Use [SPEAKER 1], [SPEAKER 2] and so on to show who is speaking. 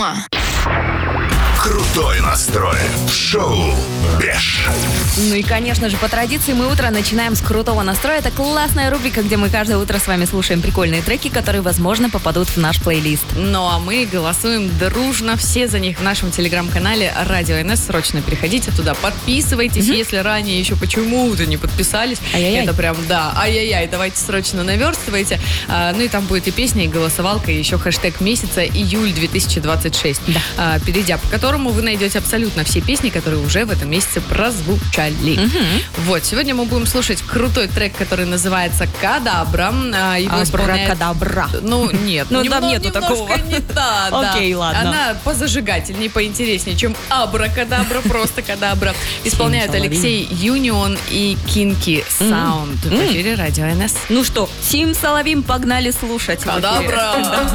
[SPEAKER 1] Крутой настрой. Шоу «Беш».
[SPEAKER 2] Ну и, конечно же, по традиции мы утро начинаем с крутого настроя. Это классная рубрика, где мы каждое утро с вами слушаем прикольные треки, которые, возможно, попадут в наш плейлист.
[SPEAKER 3] Ну а мы голосуем дружно все за них в нашем телеграм-канале Радио НС. Срочно переходите туда, подписывайтесь. Если ранее еще почему-то не подписались.
[SPEAKER 2] Ай-яй-яй.
[SPEAKER 3] Это прям, да, ай-яй-яй. Давайте срочно наверстывайте. Ну и там будет и песня, и голосовалка, и еще хэштег месяца июль 2026.
[SPEAKER 2] Да.
[SPEAKER 3] Перейдя по которому вы найдете абсолютно все песни, которые уже в этом месяце прозвучали. Вот, сегодня мы будем слушать крутой трек, который называется «Кадабра». Его исполняет...
[SPEAKER 2] Абракадабра.
[SPEAKER 3] Ну, нет.
[SPEAKER 2] Ну, там нету такого.
[SPEAKER 3] Не та, да.
[SPEAKER 2] Окей, ладно.
[SPEAKER 3] Она позажигательнее, поинтереснее, чем «Абракадабра», просто «Кадабра». Исполняют
[SPEAKER 2] Симсалавим.
[SPEAKER 3] Алексей Юнион и Кинки Саунд. В эфире Радио НС.
[SPEAKER 2] Ну что, Симсалавим, погнали слушать.
[SPEAKER 3] Кадабра!